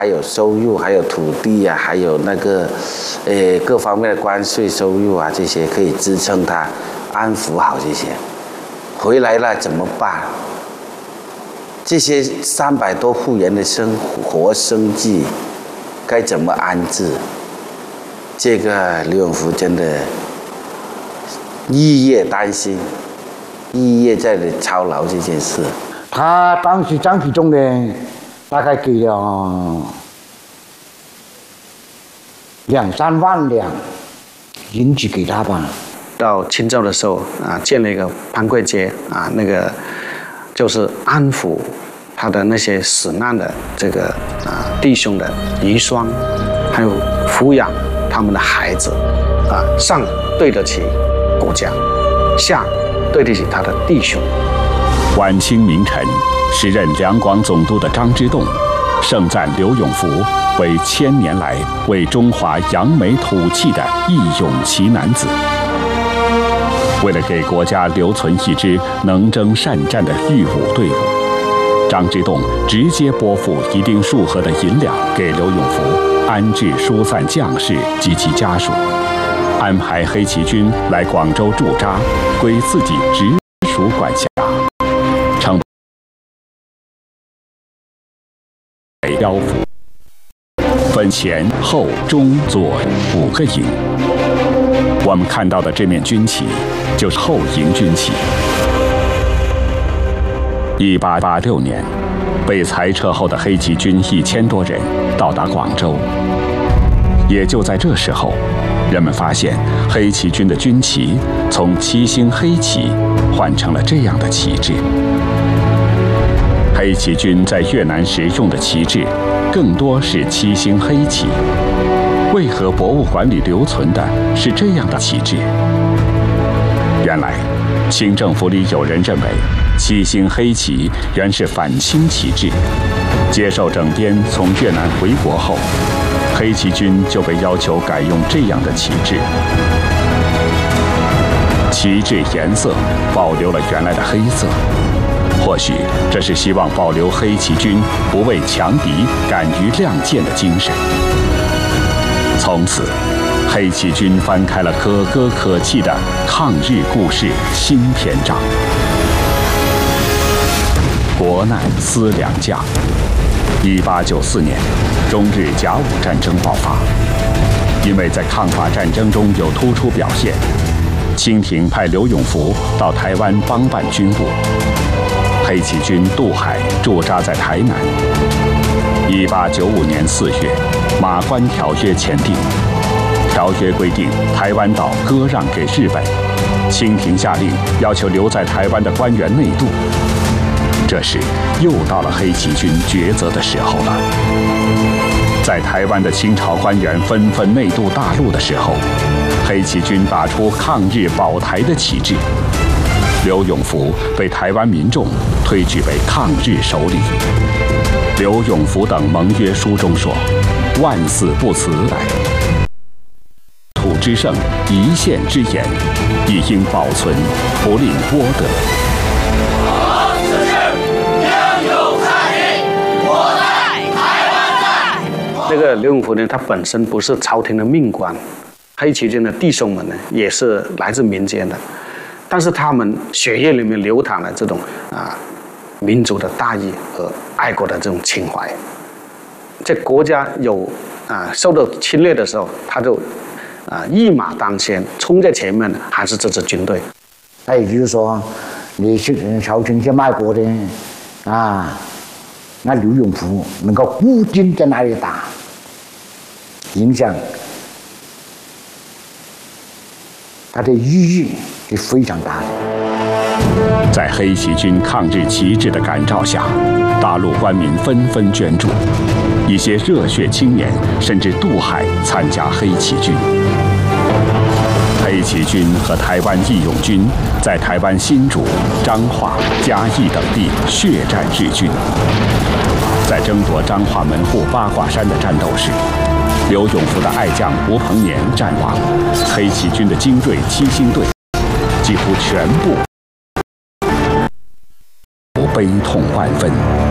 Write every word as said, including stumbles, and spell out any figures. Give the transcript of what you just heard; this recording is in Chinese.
还有收入，还有土地啊，还有那个，呃，各方面的关税收入啊，这些可以支撑他安抚好这些。回来了怎么办？这些三百多户人的生活生计该怎么安置？这个刘永福真的日夜担心，日夜在操劳这件事。 他当时张启忠呢，大概给了两三万两银子给他吧。 到青州的时候啊，建了一个潘贵街啊，那个就是安抚他的那些死难的这个啊弟兄的遗孀，还有抚养他们的孩子啊，上对得起国家，下对得起他的弟兄。 晚清名臣，时任两广总督的张之洞，盛赞刘永福为千年来为中华扬眉吐气的义勇奇男子。为了给国家留存一支能征善战的御武队伍，张之洞直接拨付一定数额的银两给刘永福，安置疏散将士及其家属，安排黑旗军来广州驻扎，归自己直属管辖。成为标府，分前后中左五个营。我们看到的这面军旗就是后营军旗。一八八六年，被裁撤后的黑旗军一千多人到达广州。也就在这时候，人们发现黑旗军的军旗从七星黑旗换成了这样的旗帜。黑旗军在越南时用的旗帜更多是七星黑旗，为何博物馆里留存的是这样的旗帜？原来，清政府里有人认为七星黑旗原是反清旗帜，接受整编从越南回国后，黑旗军就被要求改用这样的旗帜。旗帜颜色保留了原来的黑色，或许这是希望保留黑旗军不畏强敌、敢于亮剑的精神。从此，黑旗军翻开了可歌可泣的抗日故事新篇章。国难思良将。一八九四年，中日甲午战争爆发。因为在抗法战争中有突出表现，清廷派刘永福到台湾帮办军务。黑旗军渡海驻扎在台南。一八九五年四月，《马关条约》签订。条约规定，台湾岛割让给日本，清廷下令要求留在台湾的官员内渡。这时，又到了黑旗军抉择的时候了。在台湾的清朝官员纷纷内渡大陆的时候，黑旗军打出抗日保台的旗帜。刘永福被台湾民众推举为抗日首领。刘永福等盟约书中说：“万死不辞来。土之盛，一线之盐，亦应保存，不令剥得。” 这个刘永福呢，他本身不是朝廷的命官，黑旗军的弟兄们呢，也是来自民间的，但是他们血液里面流淌了这种啊民族的大义和爱国的这种情怀。在国家有啊受到侵略的时候，他就啊一马当先，冲在前面的还是这支军队。 那也就是说，你是朝廷去卖国的啊，那刘永福能够孤军在那里打，影响他的意义是非常大的。 在黑旗军抗日旗帜的感召下，大陆官民纷纷捐助，一些热血青年甚至渡海参加黑旗军。黑旗军和台湾义勇军在台湾新竹、彰化、嘉义等地血战日军。在争夺彰化门户八卦山的战斗时，刘永福的爱将吴鹏年战亡，黑旗军的精锐七星队几乎全部悲痛万分。